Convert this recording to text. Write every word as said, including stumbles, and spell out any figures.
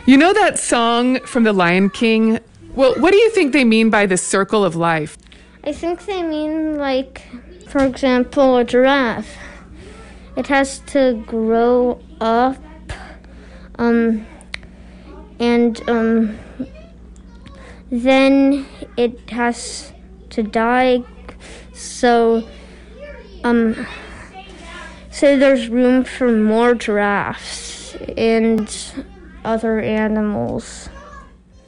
You know that song from The Lion King? Well, what do you think they mean by the circle of life? I think they mean, like, for example, a giraffe. It has to grow up, um, and um, then it has to die. So, um, so there's room for more giraffes and other animals.